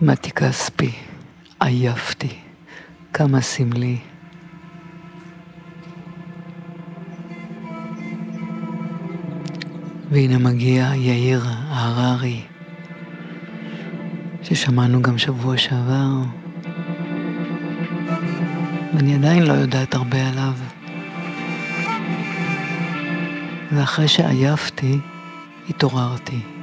מתי כספי, עייפתי, כמה סמלי. והנה מגיע יאיר הררי, ששמענו גם שבוע שעבר, ואני עדיין לא יודעת הרבה עליו. ואחרי שעייפתי, התעוררתי.